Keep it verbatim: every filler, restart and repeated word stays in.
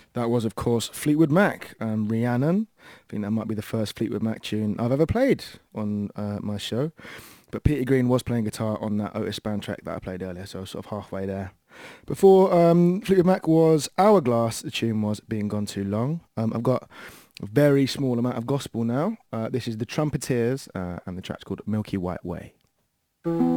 That was, of course, Fleetwood Mac, um, Rhiannon. I think that might be the first Fleetwood Mac tune I've ever played on uh, my show. But Peter Green was playing guitar on that Otis Spann track that I played earlier, so I was sort of halfway there. Before um, Fleetwood Mac was Hourglass, the tune was Being Gone Too Long. Um, I've got a very small amount of gospel now. Uh, this is The Trumpeters, uh, and the track's called Milky White Way.